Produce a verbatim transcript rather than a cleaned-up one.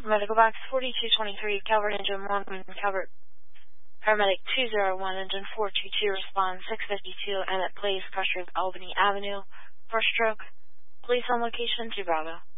Medical box forty-two twenty-three, Calvert engine one, Calvert paramedic two zero one, engine four two two, respond six fifty-two, Emmett Place, Crossroads, Albany Avenue, for stroke. Police on location to Bravo.